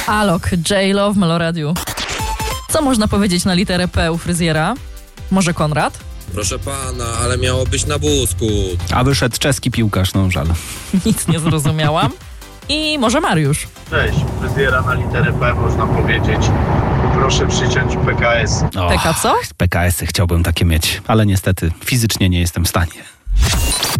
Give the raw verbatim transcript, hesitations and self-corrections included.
Alok, J-Lo w Meloradiu. Co można powiedzieć na literę P u fryzjera? Może Konrad? Proszę pana, ale miało być na wózku. A wyszedł czeski piłkarz, no żal. Nic nie zrozumiałam. I może Mariusz? Cześć, fryzjera na literę P można powiedzieć. Proszę przyciąć P K S. O, P K co? P K S-y chciałbym takie mieć, ale niestety fizycznie nie jestem w stanie.